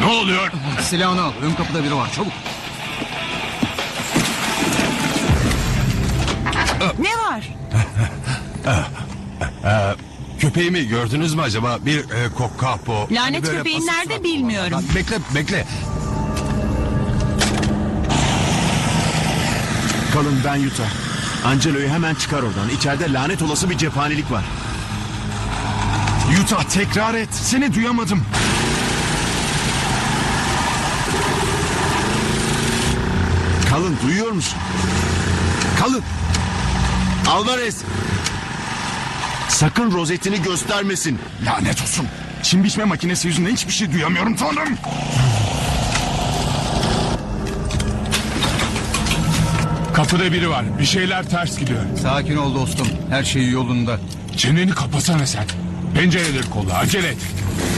Ne oluyor? Silahını al. Ön kapıda biri var. Çabuk. Ne var? Köpeğimi gördünüz mü acaba? Bir kokkapo. Lanet Hani köpeğin pasif nerede surat bilmiyorum. olan. Bekle. Kalın, ben Yuta. Angelo'yu hemen çıkar oradan. İçeride lanet olası bir cephanelik var. Yuta, tekrar et. Seni duyamadım. Kalın, duyuyor musun? Kalın! Alvarez! Sakın rozetini göstermesin. Lanet olsun. Çim biçme makinesi yüzünden hiçbir şey duyamıyorum tanrım. Kapıda biri var. Bir şeyler ters gidiyor. Sakin ol dostum. Her şey yolunda. Çeneni kapasana sen. Pencereleri kolla. Acele et.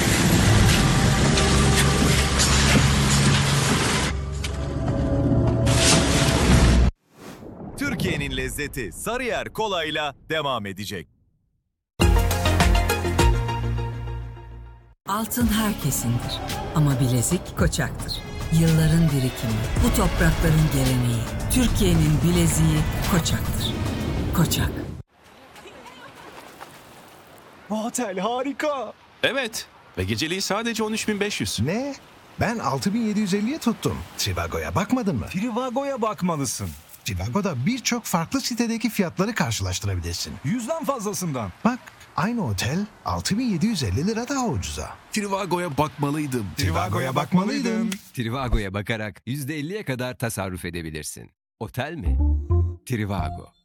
Türkiye'nin lezzeti Sarıyer Kolay'la devam edecek. Altın herkesindir ama bilezik Koçak'tır. Yılların birikimi, bu toprakların geleneği, Türkiye'nin bileziği Koçak'tır. Koçak. Bu otel harika. Evet ve geceliği sadece 13.500. Ne? Ben 6.750'ye tuttum. Trivago'ya bakmadın mı? Trivago'ya bakmalısın. Trivago'da birçok farklı sitedeki fiyatları karşılaştırabilirsin. 100'den fazlasından. Bak, aynı otel 6.750 lira daha ucuza. Trivago'ya bakmalıydım. Trivago'ya bakmalıydın. Trivago'ya bakarak %50'ye kadar tasarruf edebilirsin. Otel mi? Trivago.